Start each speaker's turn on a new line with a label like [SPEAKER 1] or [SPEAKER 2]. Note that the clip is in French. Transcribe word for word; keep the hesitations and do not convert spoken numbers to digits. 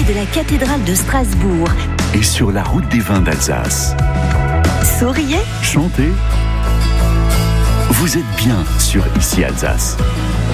[SPEAKER 1] de la cathédrale de Strasbourg.
[SPEAKER 2] Et sur la route des vins d'Alsace.
[SPEAKER 1] Souriez,
[SPEAKER 2] Chantez. Vous êtes bien sur Ici Alsace.